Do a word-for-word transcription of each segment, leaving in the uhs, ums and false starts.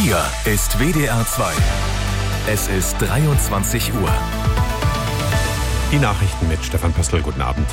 Hier ist W D R zwei. Es ist dreiundzwanzig Uhr. Die Nachrichten mit Stefan Pöstl. Guten Abend.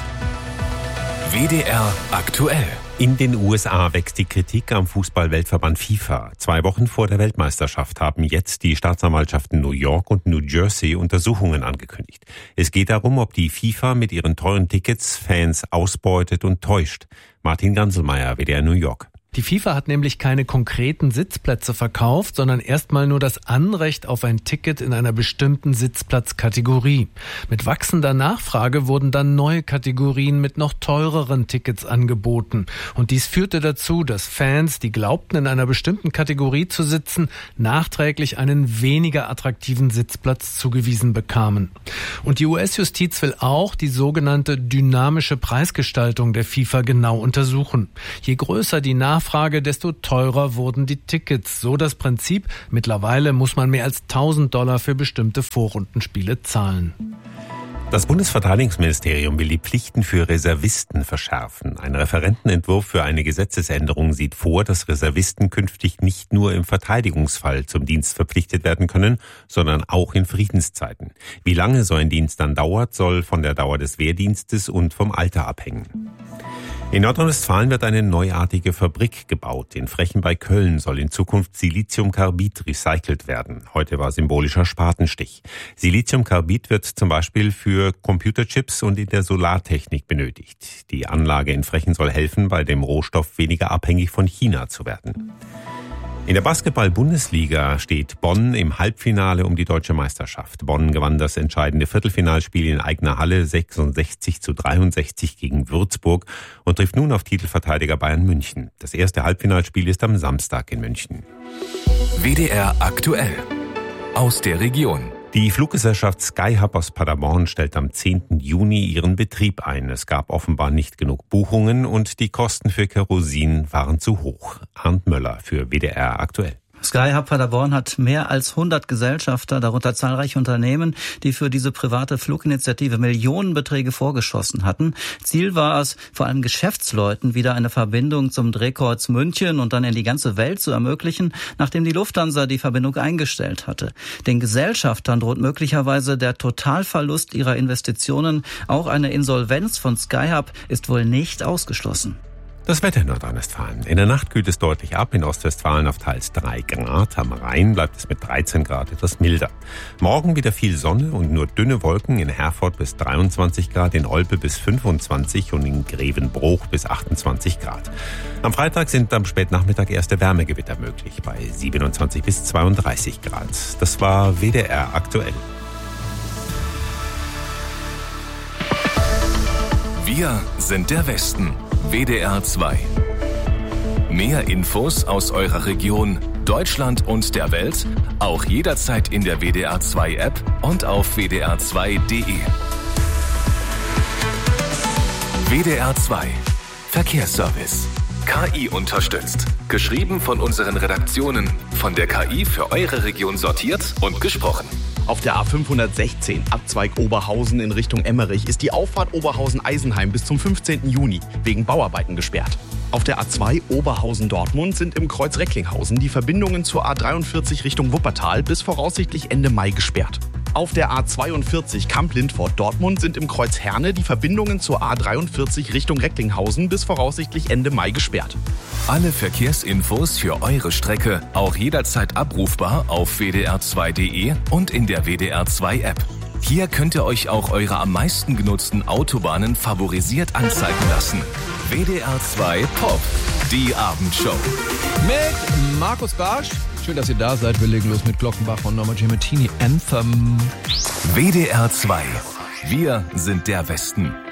W D R aktuell. In den U S A wächst die Kritik am Fußball-Weltverband FIFA. Zwei Wochen vor der Weltmeisterschaft haben jetzt die Staatsanwaltschaften New York und New Jersey Untersuchungen angekündigt. Es geht darum, ob die FIFA mit ihren teuren Tickets Fans ausbeutet und täuscht. Martin Ganselmeier, W D R New York. Die FIFA hat nämlich keine konkreten Sitzplätze verkauft, sondern erstmal nur das Anrecht auf ein Ticket in einer bestimmten Sitzplatzkategorie. Mit wachsender Nachfrage wurden dann neue Kategorien mit noch teureren Tickets angeboten. Und dies führte dazu, dass Fans, die glaubten, in einer bestimmten Kategorie zu sitzen, nachträglich einen weniger attraktiven Sitzplatz zugewiesen bekamen. Und die U S-Justiz will auch die sogenannte dynamische Preisgestaltung der FIFA genau untersuchen. Je größer die Nachfrage, Frage, desto teurer wurden die Tickets. So das Prinzip. Mittlerweile muss man mehr als tausend Dollar für bestimmte Vorrundenspiele zahlen. Das Bundesverteidigungsministerium will die Pflichten für Reservisten verschärfen. Ein Referentenentwurf für eine Gesetzesänderung sieht vor, dass Reservisten künftig nicht nur im Verteidigungsfall zum Dienst verpflichtet werden können, sondern auch in Friedenszeiten. Wie lange so ein Dienst dann dauert, soll von der Dauer des Wehrdienstes und vom Alter abhängen. In Nordrhein-Westfalen wird eine neuartige Fabrik gebaut. In Frechen bei Köln soll in Zukunft Siliziumkarbid recycelt werden. Heute war symbolischer Spatenstich. Siliziumkarbid wird zum Beispiel für Computerchips und in der Solartechnik benötigt. Die Anlage in Frechen soll helfen, bei dem Rohstoff weniger abhängig von China zu werden. In der Basketball-Bundesliga steht Bonn im Halbfinale um die deutsche Meisterschaft. Bonn gewann das entscheidende Viertelfinalspiel in eigener Halle sechsundsechzig zu dreiundsechzig gegen Würzburg und trifft nun auf Titelverteidiger Bayern München. Das erste Halbfinalspiel ist am Samstag in München. W D R aktuell. Aus der Region. Die Fluggesellschaft Skyhub aus Paderborn stellt am zehnten Juni ihren Betrieb ein. Es gab offenbar nicht genug Buchungen und die Kosten für Kerosin waren zu hoch. Arndt Möller für W D R aktuell. Skyhub Paderborn hat mehr als hundert Gesellschafter, darunter zahlreiche Unternehmen, die für diese private Fluginitiative Millionenbeträge vorgeschossen hatten. Ziel war es, vor allem Geschäftsleuten wieder eine Verbindung zum Drehkreuz München und dann in die ganze Welt zu ermöglichen, nachdem die Lufthansa die Verbindung eingestellt hatte. Den Gesellschaftern droht möglicherweise der Totalverlust ihrer Investitionen. Auch eine Insolvenz von Skyhub ist wohl nicht ausgeschlossen. Das Wetter in Nordrhein-Westfalen. In der Nacht kühlt es deutlich ab. In Ostwestfalen auf teils drei Grad. Am Rhein bleibt es mit dreizehn Grad etwas milder. Morgen wieder viel Sonne und nur dünne Wolken. In Herford bis dreiundzwanzig Grad, in Olpe bis fünfundzwanzig und in Grevenbruch bis achtundzwanzig Grad. Am Freitag sind am Spätnachmittag erste Wärmegewitter möglich bei siebenundzwanzig bis zweiunddreißig Grad. Das war W D R aktuell. Wir sind der Westen. W D R zwei. Mehr Infos aus eurer Region, Deutschland und der Welt, auch jederzeit in der W D R zwei App und auf w d r zwei punkt d e. W D R zwei. Verkehrsservice. K I unterstützt. Geschrieben von unseren Redaktionen. Von der K I für eure Region sortiert und gesprochen. Auf der A fünfhundertsechzehn, Abzweig Oberhausen in Richtung Emmerich, ist die Auffahrt Oberhausen-Eisenheim bis zum fünfzehnten Juni wegen Bauarbeiten gesperrt. Auf der A zwei Oberhausen-Dortmund sind im Kreuz Recklinghausen die Verbindungen zur A dreiundvierzig Richtung Wuppertal bis voraussichtlich Ende Mai gesperrt. Auf der A zweiundvierzig Kamp-Lindfort-Dortmund sind im Kreuz Herne die Verbindungen zur A dreiundvierzig Richtung Recklinghausen bis voraussichtlich Ende Mai gesperrt. Alle Verkehrsinfos für eure Strecke auch jederzeit abrufbar auf w d r zwei punkt d e und in der W D R zwei App. Hier könnt ihr euch auch eure am meisten genutzten Autobahnen favorisiert anzeigen lassen. W D R zwei Pop, die Abendshow. Mit Markus Barsch. Schön, dass ihr da seid. Wir legen los mit Glockenbach und Norma Giamettini. Anthem. W D R zwei. Wir sind der Westen.